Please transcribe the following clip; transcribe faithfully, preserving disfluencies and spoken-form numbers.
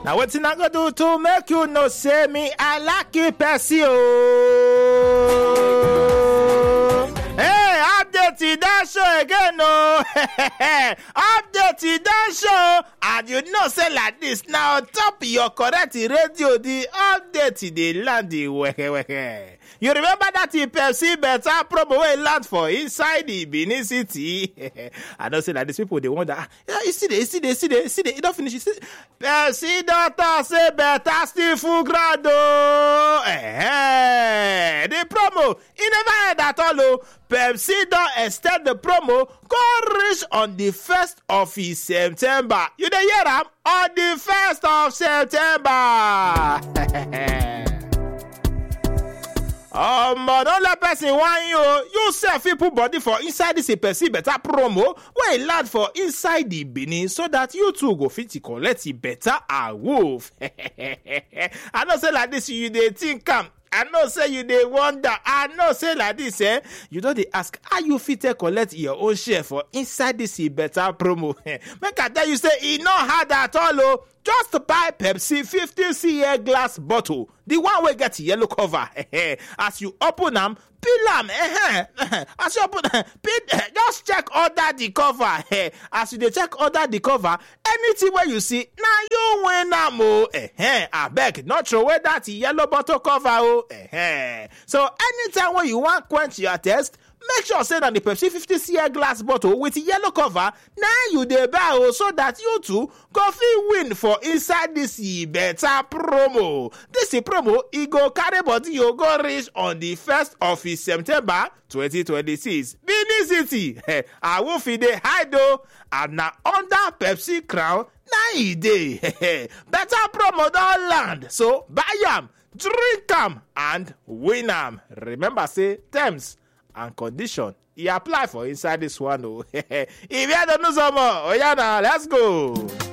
Now wetin I go do to make you know say me I like it Pepsi oh. Hey, update that show again oh. Update that show, and you know say like this now top your correct radio the update the land the weke weke. You remember that the Pepsi better promo wey land for inside the Benin City? I know say like these people they wonder, yeah, you see the, you see the, you see the, you see the, you don't finish. You see, Pepsi daughter say better still full ground oh. Eh, the promo, you never heard that all oh. Pepsi don extend the promo go reach on the first of September. You dey hear am? On the first of September. Um, but don't let person want you. You sef people body for inside this Pepsi better promo where it land for inside the Benin so that you too go fit to collect it better and wolf. I know say like this you dey think am. I know say you dey wonder. I know say like this, eh? You don't dey ask how you fit to collect your own share for inside this better promo. Make I tell you say e no hard at all. Oh. Just buy Pepsi fifty centiliters glass bottle, the one wey get yellow cover. As you open am, peel am. As you open, peel, just check under the cover. As you dey check under the cover, anything wey you see, na you win am o. Abeg, not throw away that yellow bottle cover o. So anytime when you want quench your thirst, make sure say that the Pepsi fifty centiliters glass bottle with yellow cover, now you dey buy oh, so that you too go fit win for inside this better promo. This promo, e go carry body you go reach on the first of September twenty twenty-six. Benin City, I will feed the hide though, and now under Pepsi crown, now e dey. Better promo don land, so buy am, drink am, and win am. Remember say terms and condition he apply for inside this one oh. If you don't know some more, oh yeah, now let's go.